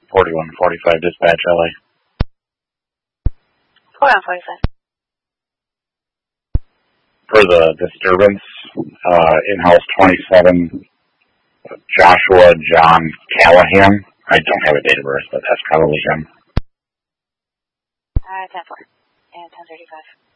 4145 dispatch, LA. 4145. For the disturbance, in-house 27, Joshua John Callahan. I don't have a date of birth, but that's probably him. 10-4 and 1035.